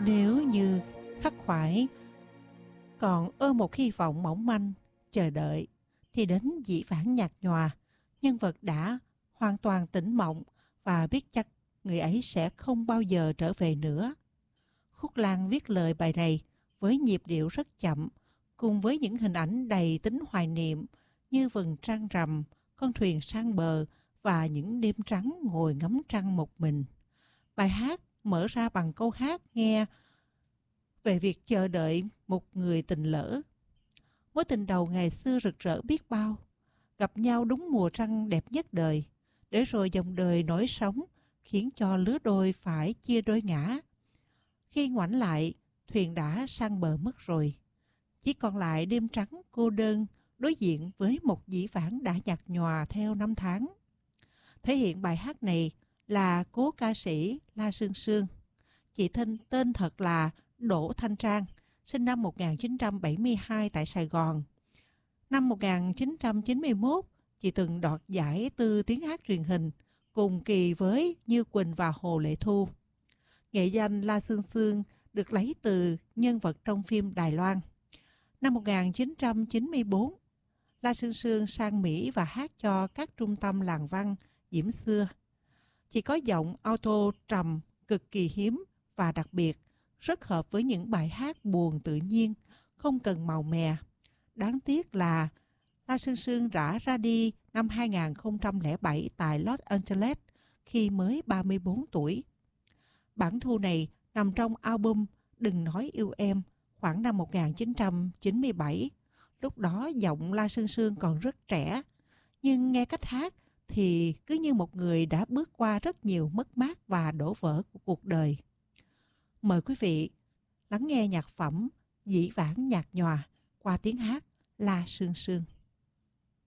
Nếu như khắc khoải còn ôm một hy vọng mỏng manh, chờ đợi, thì đến dĩ vãng nhạt nhòa, nhân vật đã hoàn toàn tỉnh mộng và biết chắc người ấy sẽ không bao giờ trở về nữa. Khúc Lan viết lời bài này với nhịp điệu rất chậm, cùng với những hình ảnh đầy tính hoài niệm như vầng trăng rằm, con thuyền sang bờ và những đêm trắng ngồi ngắm trăng một mình. Bài hát mở ra bằng câu hát nghe về việc chờ đợi một người tình lỡ. Mối tình đầu ngày xưa rực rỡ biết bao, gặp nhau đúng mùa trăng đẹp nhất đời, để rồi dòng đời nổi sóng khiến cho lứa đôi phải chia đôi ngã. Khi ngoảnh lại, thuyền đã sang bờ mất rồi. Chỉ còn lại đêm trắng cô đơn đối diện với một dĩ vãng đã nhạt nhòa theo năm tháng. Thể hiện bài hát này là cố ca sĩ La Sương Sương. Chị tên thật là Đỗ Thanh Trang, sinh năm 1972 tại Sài Gòn. Năm 1991, chị từng đoạt giải Tư tiếng hát truyền hình cùng kỳ với Như Quỳnh và Hồ Lệ Thu. Nghệ danh La Sương Sương được lấy từ nhân vật trong phim Đài Loan. Năm 1994, La Sương Sương sang Mỹ và hát cho các trung tâm làng văn diễm xưa. Chị có giọng alto trầm cực kỳ hiếm và đặc biệt, rất hợp với những bài hát buồn tự nhiên, không cần màu mè. Đáng tiếc là La Sương Sương đã ra đi năm 2007 tại Los Angeles khi mới 34 tuổi. Bản thu này nằm trong album Đừng Nói Yêu Em khoảng năm 1997. Lúc đó giọng La Sương Sương còn rất trẻ, nhưng nghe cách hát thì cứ như một người đã bước qua rất nhiều mất mát và đổ vỡ của cuộc đời. Mời quý vị lắng nghe nhạc phẩm Dĩ vãng nhạt nhòa qua tiếng hát La Sương Sương.